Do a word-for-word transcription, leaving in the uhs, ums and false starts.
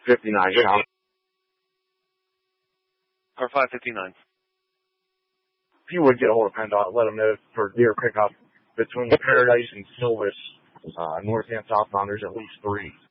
fifty-nine. Count. Car five fifty-nine. If you would get a hold of PennDOT, let them know for deer pickup between Paradise and Silvis, uh, north and southbound, there's at least three.